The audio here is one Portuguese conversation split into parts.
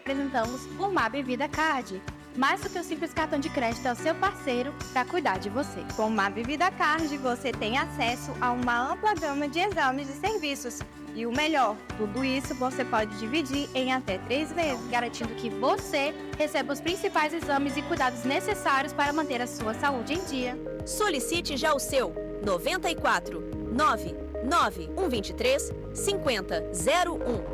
apresentamos o MAB Vida Card. Mais do que o simples cartão de crédito é o seu parceiro para cuidar de você. Com o MAB Vida Card, você tem acesso a uma ampla gama de exames e serviços. E o melhor, tudo isso você pode dividir em até 3 vezes, garantindo que você receba os principais exames e cuidados necessários para manter a sua saúde em dia. Solicite já o seu 94 99 123 5001.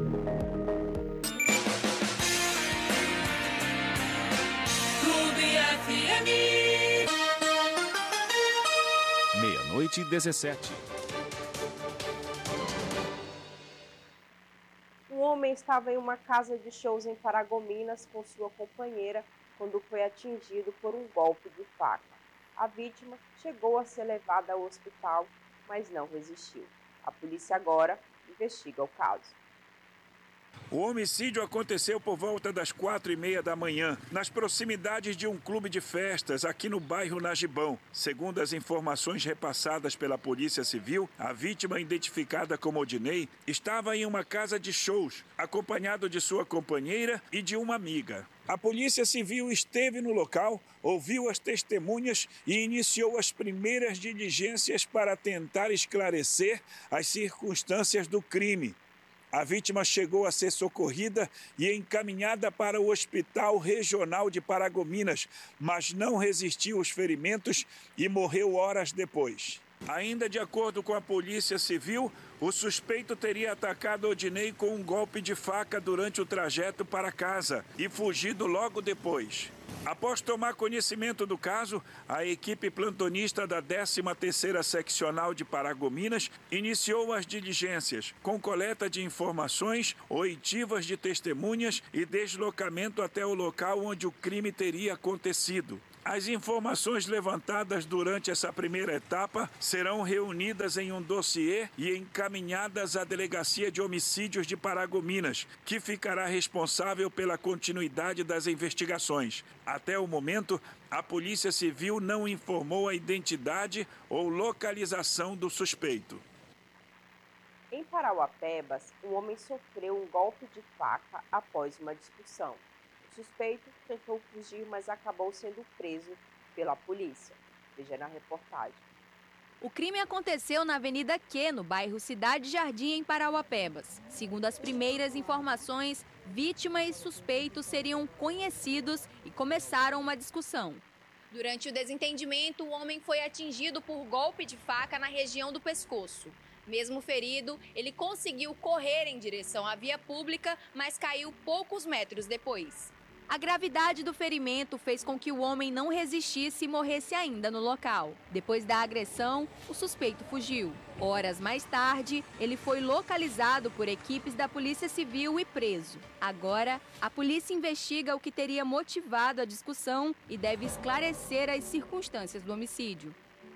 Meia-noite e 17. Um homem estava em uma casa de shows em Paragominas com sua companheira quando foi atingido por um golpe de faca. A vítima chegou a ser levada ao hospital, mas não resistiu. A polícia agora investiga o caso. O homicídio aconteceu por volta das 4h30 da manhã, nas proximidades de um clube de festas aqui no bairro Nagibão. Segundo as informações repassadas pela Polícia Civil, a vítima, identificada como Odinei, estava em uma casa de shows, acompanhado de sua companheira e de uma amiga. A Polícia Civil esteve no local, ouviu as testemunhas e iniciou as primeiras diligências para tentar esclarecer as circunstâncias do crime. A vítima chegou a ser socorrida e encaminhada para o Hospital Regional de Paragominas, mas não resistiu aos ferimentos e morreu horas depois. Ainda de acordo com a Polícia Civil, o suspeito teria atacado Odinei com um golpe de faca durante o trajeto para casa e fugido logo depois. Após tomar conhecimento do caso, a equipe plantonista da 13ª Seccional de Paragominas iniciou as diligências, com coleta de informações, oitivas de testemunhas e deslocamento até o local onde o crime teria acontecido. As informações levantadas durante essa primeira etapa serão reunidas em um dossiê e encaminhadas à Delegacia de Homicídios de Paragominas, que ficará responsável pela continuidade das investigações. Até o momento, a Polícia Civil não informou a identidade ou localização do suspeito. Em Parauapebas, um homem sofreu um golpe de faca após uma discussão. O suspeito tentou fugir, mas acabou sendo preso pela polícia. Veja na reportagem. O crime aconteceu na Avenida Q, no bairro Cidade Jardim, em Parauapebas. Segundo as primeiras informações, vítima e suspeito seriam conhecidos e começaram uma discussão. Durante o desentendimento, o homem foi atingido por golpe de faca na região do pescoço. Mesmo ferido, ele conseguiu correr em direção à via pública, mas caiu poucos metros depois. A gravidade do ferimento fez com que o homem não resistisse e morresse ainda no local. Depois da agressão, o suspeito fugiu. Horas mais tarde, ele foi localizado por equipes da Polícia Civil e preso. Agora, a polícia investiga o que teria motivado a discussão e deve esclarecer as circunstâncias do homicídio.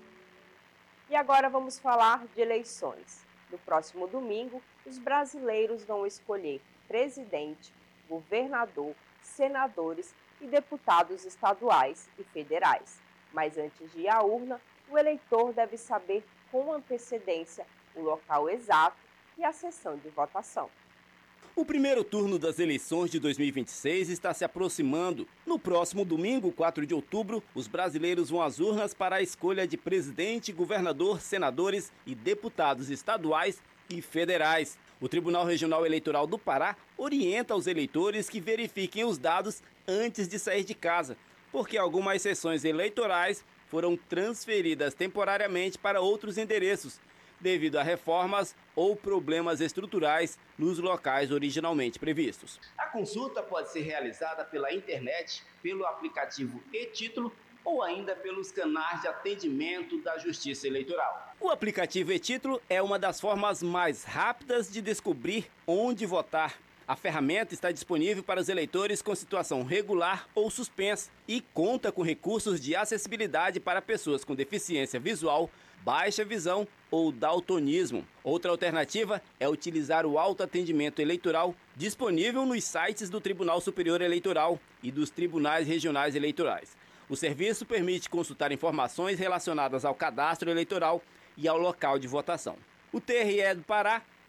E agora vamos falar de eleições. No próximo domingo, os brasileiros vão escolher presidente, governador, senadores e deputados estaduais e federais. Mas antes de ir à urna, o eleitor deve saber com antecedência o local exato e a sessão de votação. O primeiro turno das eleições de 2026 está se aproximando. No próximo domingo, 4 de outubro, os brasileiros vão às urnas para a escolha de presidente, governador, senadores e deputados estaduais e federais. O Tribunal Regional Eleitoral do Pará orienta os eleitores que verifiquem os dados antes de sair de casa, porque algumas sessões eleitorais foram transferidas temporariamente para outros endereços, devido a reformas ou problemas estruturais nos locais originalmente previstos. A consulta pode ser realizada pela internet, pelo aplicativo e-Título ou ainda pelos canais de atendimento da Justiça Eleitoral. O aplicativo e-Título é uma das formas mais rápidas de descobrir onde votar. A ferramenta está disponível para os eleitores com situação regular ou suspensa e conta com recursos de acessibilidade para pessoas com deficiência visual, baixa visão ou daltonismo. Outra alternativa é utilizar o autoatendimento eleitoral disponível nos sites do Tribunal Superior Eleitoral e dos Tribunais Regionais Eleitorais. O serviço permite consultar informações relacionadas ao cadastro eleitoral e ao local de votação. O TRE do Pará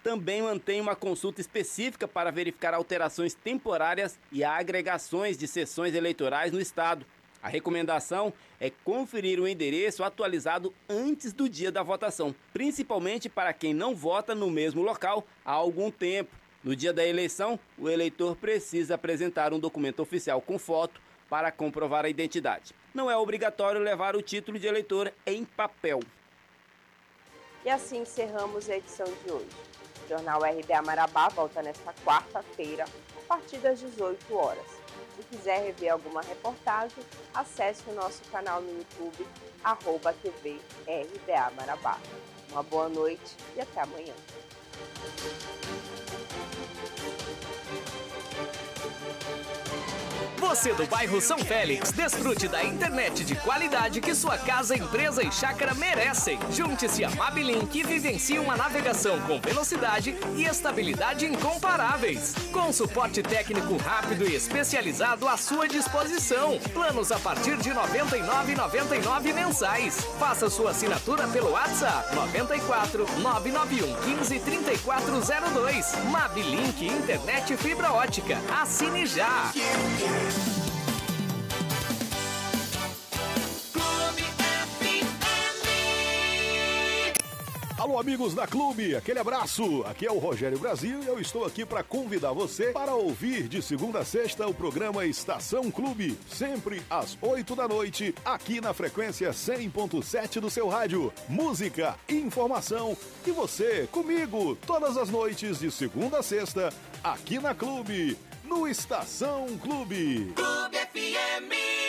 também mantém uma consulta específica para verificar alterações temporárias e agregações de sessões eleitorais no estado. A recomendação é conferir o endereço atualizado antes do dia da votação, principalmente para quem não vota no mesmo local há algum tempo. No dia da eleição, o eleitor precisa apresentar um documento oficial com foto para comprovar a identidade. Não é obrigatório levar o título de eleitor em papel. E assim encerramos a edição de hoje. O Jornal RBA Marabá volta nesta quarta-feira, a partir das 18 horas. Se quiser rever alguma reportagem, acesse o nosso canal no YouTube, @TV RBA Marabá. Uma boa noite e até amanhã. Você do bairro São Félix, desfrute da internet de qualidade que sua casa, empresa e chácara merecem. Junte-se a Mabilink e vivencie uma navegação com velocidade e estabilidade incomparáveis. Com suporte técnico rápido e especializado à sua disposição. Planos a partir de R$ 99,99 mensais. Faça sua assinatura pelo WhatsApp 94 991 15 3402. Mabilink Internet Fibra Ótica. Assine já! Alô, amigos da Clube, aquele abraço. Aqui é o Rogério Brasil e eu estou aqui para convidar você para ouvir de segunda a sexta o programa Estação Clube, sempre às 8 da noite, aqui na frequência 100.7 do seu rádio. Música, informação e você comigo todas as noites de segunda a sexta, aqui na Clube, no Estação Clube. Clube FM.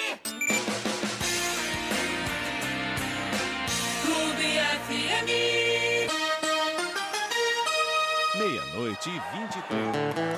Clube FM. Meia-noite e 23.